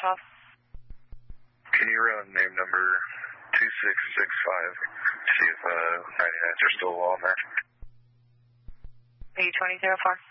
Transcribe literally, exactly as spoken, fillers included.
twelve. Can you run name number two six six five, see if uh, ninety-nines are still on there? eight twenty oh four.